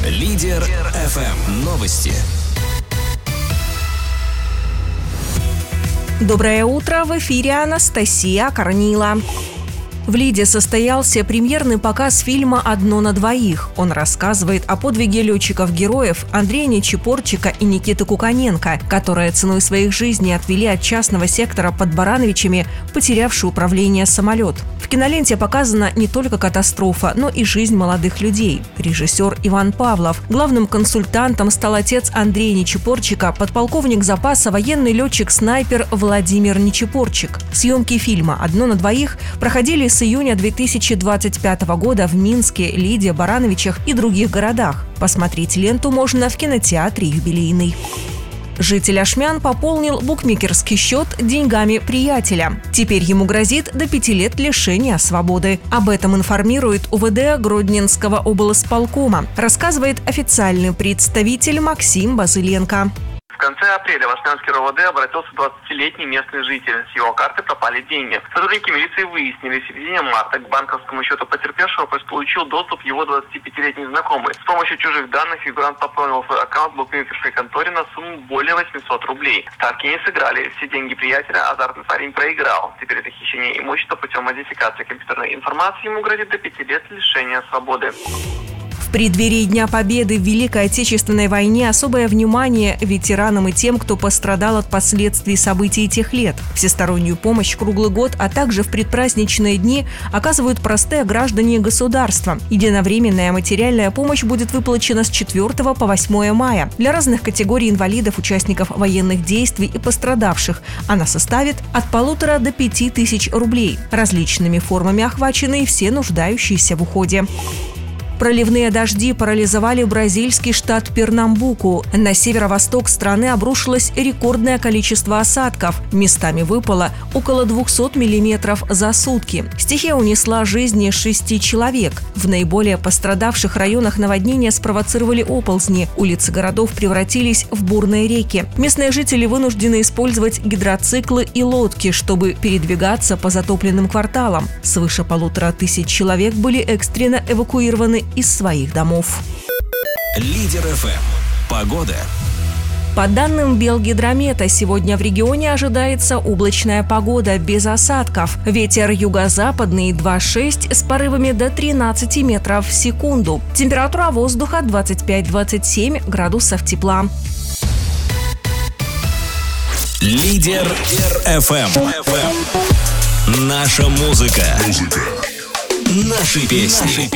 Лидер ФМ. Новости. Доброе утро, в эфире Анастасия Корнила. В Лиде состоялся премьерный показ фильма «Одно на двоих». Он рассказывает о подвиге летчиков-героев Андрея Нечипорчика и Никиты Куканенко, которые ценой своих жизней отвели от частного сектора под Барановичами потерявший управление самолет. В киноленте показана не только катастрофа, но и жизнь молодых людей. Режиссер Иван Павлов. Главным консультантом стал отец Андрея Нечипорчика, подполковник запаса, военный летчик-снайпер Владимир Нечипорчик. Съемки фильма «Одно на двоих» проходили с июня 2025 года в Минске, Лиде, Барановичах и других городах. Посмотреть ленту можно в кинотеатре «Юбилейный». Житель Ашмян пополнил букмекерский счет деньгами приятеля. Теперь ему грозит до 5 лет лишения свободы. Об этом информирует УВД Гродненского облсполкома, рассказывает официальный представитель Максим Базыленко. В конце апреля в Ашмянский РОВД обратился 20-летний местный житель. С его карты пропали деньги. Сотрудники милиции выяснили, в середине марта к банковскому счету потерпевшего получил доступ его 25-летний знакомый. С помощью чужих данных фигурант пополнил свой аккаунт в букмекерской конторе на сумму более 800 рублей. Ставки не сыграли. Все деньги приятеля азартный парень проиграл. Теперь это хищение имущества путем модификации компьютерной информации ему грозит до 5 лет лишения свободы. В преддверии Дня Победы в Великой Отечественной войне особое внимание ветеранам и тем, кто пострадал от последствий событий тех лет. Всестороннюю помощь круглый год, а также в предпраздничные дни оказывают простые граждане государства. Единовременная материальная помощь будет выплачена с 4 по 8 мая. Для разных категорий инвалидов, участников военных действий и пострадавших она составит от 1,5 до 5 тысяч рублей. Различными формами охвачены все нуждающиеся в уходе. Проливные дожди парализовали бразильский штат Пернамбуку. На северо-восток страны обрушилось рекордное количество осадков. Местами выпало около 200 миллиметров за сутки. Стихия унесла жизни 6 человек. В наиболее пострадавших районах наводнения спровоцировали оползни. Улицы городов превратились в бурные реки. Местные жители вынуждены использовать гидроциклы и лодки, чтобы передвигаться по затопленным кварталам. Свыше 1500 человек были экстренно эвакуированы из своих домов. Лидер ФМ. Погода. По данным Белгидромета, сегодня в регионе ожидается облачная погода без осадков. Ветер юго-западный 2,6 с порывами до 13 метров в секунду. Температура воздуха 25-27 градусов тепла. Лидер ФМ. Наша музыка. Наши песни.